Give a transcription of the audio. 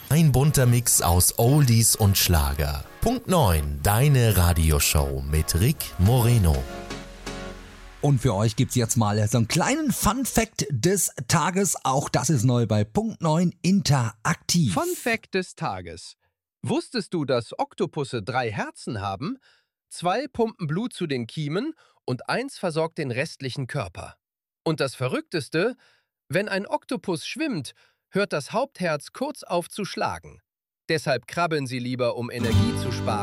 Ein bunter Mix aus Oldies und Schlager. Punkt 9, deine Radioshow mit Rick Moreno. Und für euch gibt's jetzt mal so einen kleinen Fun-Fact des Tages. Auch das ist neu bei Punkt 9 interaktiv. Fun-Fact des Tages. Wusstest du, dass Oktopusse 3 Herzen haben? 2 pumpen Blut zu den Kiemen und 1 versorgt den restlichen Körper. Und das Verrückteste: Wenn ein Oktopus schwimmt, hört das Hauptherz kurz auf zu schlagen. Deshalb krabbeln sie lieber, um Energie zu sparen.